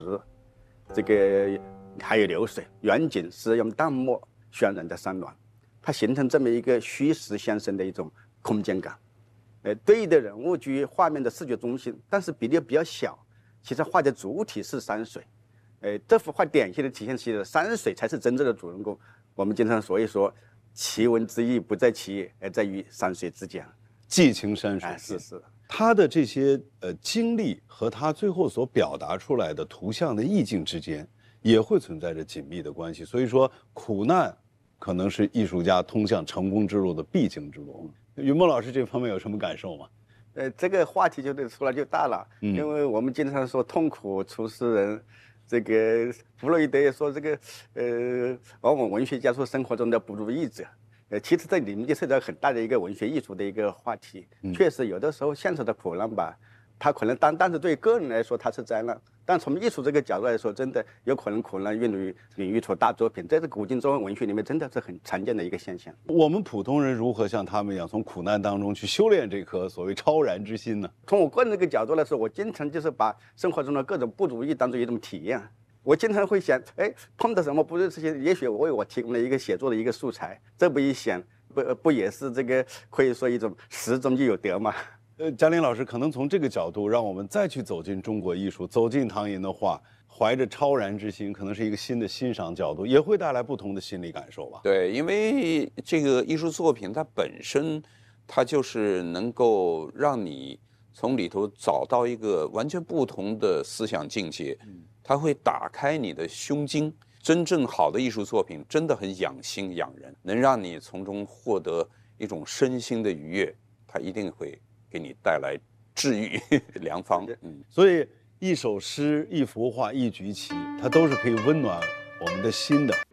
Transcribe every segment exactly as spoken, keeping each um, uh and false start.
这个还有流水，远景是用淡墨渲染的山峦，它形成这么一个虚实相生的一种空间感。呃，对应的人物居于画面的视觉中心，但是比例比较小。其实画的主体是山水，呃，这幅画典型的体现其实山水才是真正的主人公。我们经常所以说，奇文之意不在其意，而在于山水之间。 寄情山水， 哎，是是。 他的这些呃经历和他最后所表达出来的图像的意境之间，也会存在着紧密的关系。所以说，苦难可能是艺术家通向成功之路的必经之路。云梦老师这方面有什么感受吗？ 呃，这个话题就得说来就大了，嗯、因为我们经常说痛苦出诗人，这个弗洛伊德也说这个，呃，往往文学家说生活中的不如意者，呃，其实这里面就涉及到很大的一个文学艺术的一个话题。嗯、确实，有的时候现实的苦难吧，它可能单但是对个人来说它是灾难，但从艺术这个角度来说，真的有可能苦难孕育孕育出大作品，这是古今中外文学里面真的是很常见的一个现象。 我们普通人如何像他们一样，从苦难当中去修炼这颗所谓超然之心呢？ 从我个人这个角度来说，我经常就是把生活中的各种不如意当做一种体验。我经常会想，哎，碰到什么不如意的事情，也许为我提供了一个写作的一个素材。这不一想，不不也是这个可以说一种失中就有得吗？ 呃，嘉玲老师可能从这个角度，让我们再去走进中国艺术，走进唐寅的画，怀着超然之心，可能是一个新的欣赏角度，也会带来不同的心理感受吧。 对，因为这个艺术作品它本身，它就是能够让你从里头找到一个完全不同的思想境界，它会打开你的胸襟。真正好的艺术作品真的很养心养人，能让你从中获得一种身心的愉悦，它一定会给你带来治愈良方。 嗯，所以一首诗、一幅画、一局棋，它都是可以温暖我们的心的。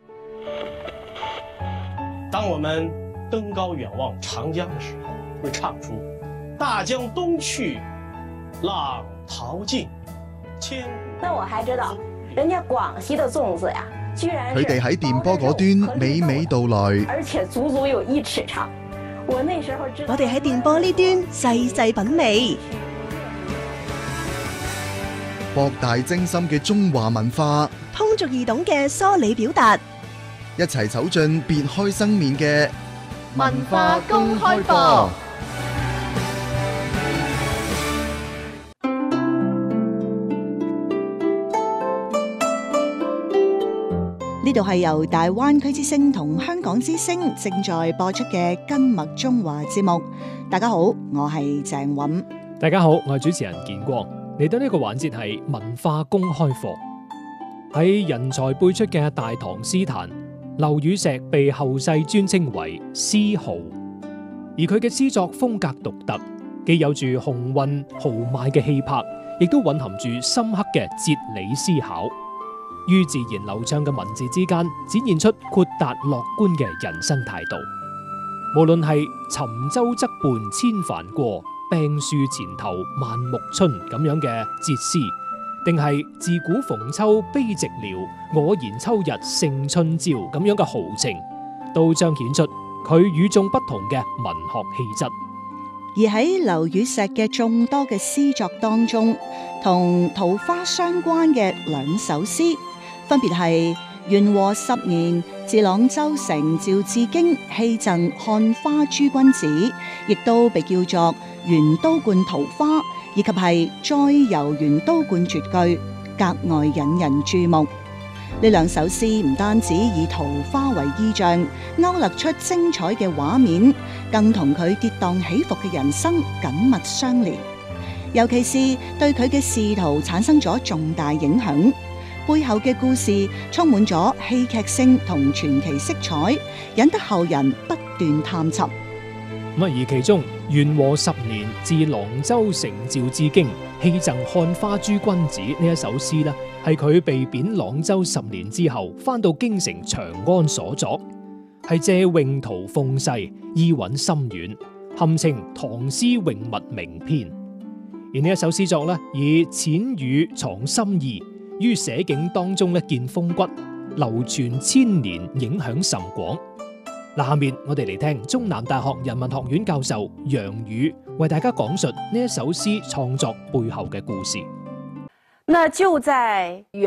当我们登高远望长江的时候，会唱出“大江东去，浪淘尽，千古”。 那我还知道，人家廣西的粽子呀，居然佢哋喺電波嗰端娓娓道來， 而且足足有一尺長。我那時候知道， 我哋喺電波呢端細細品味， 博大精深嘅中華文化， 通俗易懂嘅梳理表達， 一齊走進別開生面嘅文化公開課。 呢度係由大灣區之聲同香港之聲正在播出嘅《根脈中華》節目。大家好，我係鄭韻。 大家好，我係主持人建光。嚟到呢個環節係文化公開課。喺人才輩出嘅大唐詩壇，劉禹錫被後世尊稱為詩豪，而佢嘅詩作風格獨特，既有住雄渾豪邁嘅氣魄，亦都蘊含住深刻嘅哲理思考。於自然流暢嘅文字之間，展現出豁達樂觀嘅人生態度。無論係沉舟側畔千帆過，病樹前頭萬木春咁樣嘅節詩，定係自古逢秋悲寂寥，我言秋日勝春朝咁樣嘅豪情，都彰顯出佢與眾不同嘅文學氣質。 而喺劉禹錫嘅眾多嘅詩作當中，同桃花相關嘅兩首詩，分別係元和十年自朗州城趙志經戲贈看花諸君子，亦都被叫做元都觀桃花，以及係再遊元都觀絕句，格外引人注目。呢兩首詩唔單止以桃花為意象，勾勒出精彩嘅畫面，更同佢跌宕起伏嘅人生緊密相連。尤其是對佢嘅仕途產生咗重大影響。背後嘅故事充滿咗戲劇性同傳奇色彩，引得後人不斷探尋。 而其中元和十年自朗州城趙志經戲贈看花諸君子呢一首詩呢，係佢被貶朗州十年之後翻到京城長安所作，係借詠圖諷世，意韻深遠，堪稱唐詩詠物名篇。而呢一首詩作呢，以淺語藏深意，於寫景當中咧見風骨，流傳千年，影響甚廣。嗱，下面我哋嚟聽中南大學人文學院教授楊宇為大家講述呢一首詩創作背後嘅故事。 那就在元